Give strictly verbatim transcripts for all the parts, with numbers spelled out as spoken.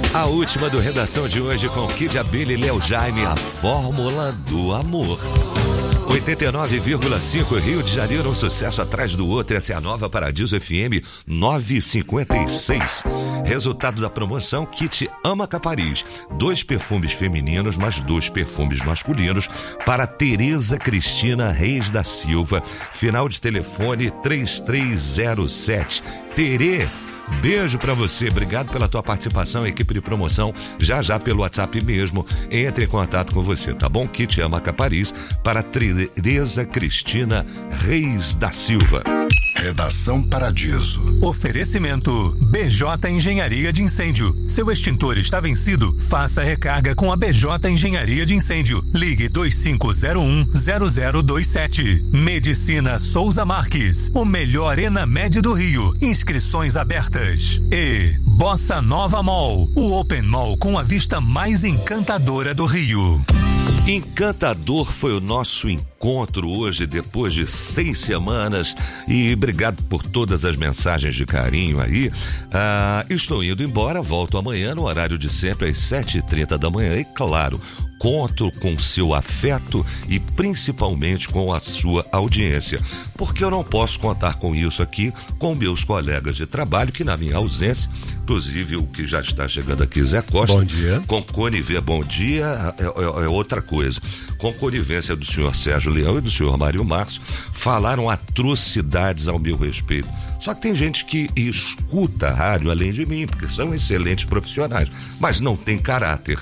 A última do Redação de hoje com Kid Abelha e Léo Jaime, a fórmula do amor. oitenta e nove vírgula cinco Rio de Janeiro, um sucesso atrás do outro. Essa é a nova Paradiso F M novecentos e cinquenta e seis. Resultado da promoção, kit Ama Capariz. Dois perfumes femininos, mais dois perfumes masculinos para Tereza Cristina Reis da Silva. Final de telefone três três zero sete. Terê, beijo pra você, obrigado pela tua participação, equipe de promoção, já já pelo WhatsApp mesmo, entre em contato com você, tá bom? Kit Ama Capariz para Tereza Cristina Reis da Silva. Redação Paradiso. Oferecimento B J Engenharia de Incêndio. Seu extintor está vencido? Faça recarga com a B J Engenharia de Incêndio. Ligue dois cinco zero um zero zero dois sete. Medicina Souza Marques. O melhor Enamed do Rio. Inscrições abertas. E Bossa Nova Mall. O Open Mall com a vista mais encantadora do Rio. Encantador foi o nosso encontro hoje, depois de seis semanas, e obrigado por todas as mensagens de carinho aí. Ah, estou indo embora, volto amanhã no horário de sempre, às sete e trinta da manhã, e claro, conto com seu afeto e principalmente com a sua audiência, porque eu não posso contar com isso aqui com meus colegas de trabalho, que na minha ausência, inclusive o que já está chegando aqui, Zé Costa. Bom dia. Com conivência, bom dia, é, é, é outra coisa. Com conivência do senhor Sérgio Leão e do senhor Mário Marcos, falaram atrocidades ao meu respeito. Só que tem gente que escuta a rádio além de mim, porque são excelentes profissionais, mas não tem caráter.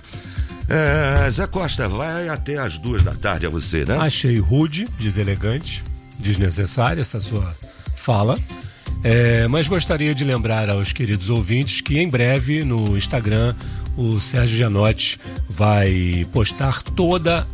É, Zé Costa, vai até as duas da tarde a você, né? Achei rude, deselegante, desnecessária essa sua fala. É, mas gostaria de lembrar aos queridos ouvintes que em breve no Instagram o Sérgio Gianotti vai postar toda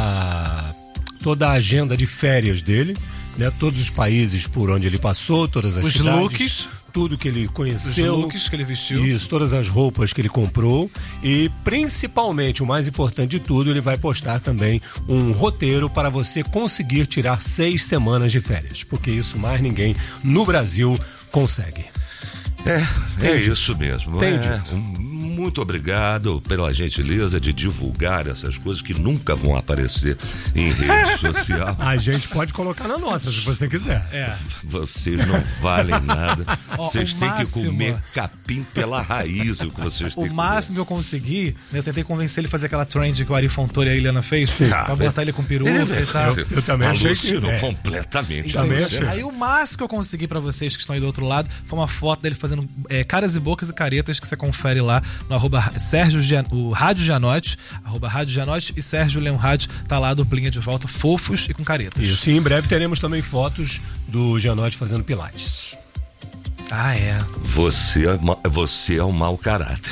a toda a agenda de férias dele, né? Todos os países por onde ele passou, todas as os cidades, looks, tudo que ele conheceu, os looks que ele vestiu, isso, todas as roupas que ele comprou e principalmente, o mais importante de tudo, ele vai postar também um roteiro para você conseguir tirar seis semanas de férias, porque isso mais ninguém no Brasil consegue. É, é Entendi. isso mesmo. Entendi. É, muito obrigado pela gentileza de divulgar essas coisas que nunca vão aparecer em rede social. A gente pode colocar na nossa, se você quiser. É. Vocês não valem nada. Ó, vocês o têm máximo- que comer capim pela raiz, o que vocês têm O que máximo que eu consegui, né, eu tentei convencer ele a fazer aquela trend que o Ari Fontoura e a Eliana fez, Sim. pra botar ele com peruca É, e tal. eu- eu também achei que- Alucinou é. completamente. Também Luciano. achei. Aí o máximo que eu consegui pra vocês que estão aí do outro lado foi uma foto dele fazendo é, caras e bocas e caretas que você confere lá no arroba Sérgio Gian, o Rádio Gianotti, arroba Rádio Gianotti e Sérgio Leão Rádio, tá lá a duplinha de volta, fofos e com caretas. Isso, e em breve teremos também fotos do Gianotti fazendo pilates. Ah, é. Você é, ma- você é um mau caráter.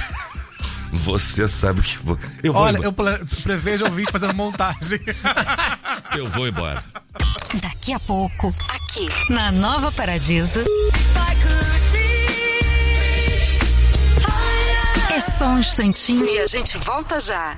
Você sabe que vou... eu vou Olha, embora. eu ple- prevejo um vídeo fazendo montagem. Eu vou embora. Daqui a pouco, aqui na Nova Paradiso. É só um instantinho e a gente volta já.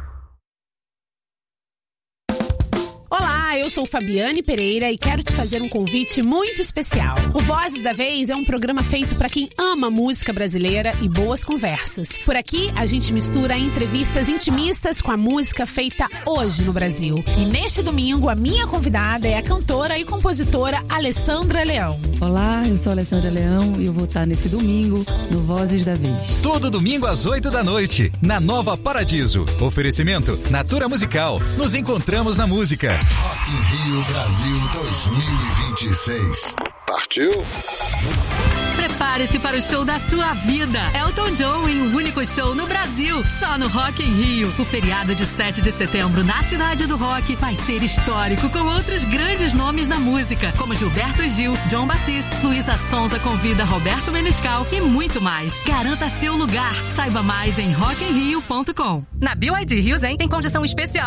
Olá, eu sou Fabiane Pereira e quero te fazer um convite muito especial. O Vozes da Vez é um programa feito para quem ama música brasileira e boas conversas. Por aqui, a gente mistura entrevistas intimistas com a música feita hoje no Brasil. E neste domingo, a minha convidada é a cantora e compositora Alessandra Leão. Olá, eu sou a Alessandra Leão e eu vou estar nesse domingo no Vozes da Vez. Todo domingo às oito da noite, na Nova Paradiso. Oferecimento Natura Musical. Nos encontramos na música. Rock in Rio Brasil dois mil e vinte e seis. Partiu? Prepare-se para o show da sua vida. Elton John em um único show no Brasil, só no Rock in Rio. O feriado de sete de setembro na Cidade do Rock vai ser histórico, com outros grandes nomes da música, como Gilberto Gil, John Batiste, Luísa Sonza convida Roberto Menescal e muito mais. Garanta seu lugar. Saiba mais em rock in rio ponto com. Na B Y D Rio Zen tem condição especial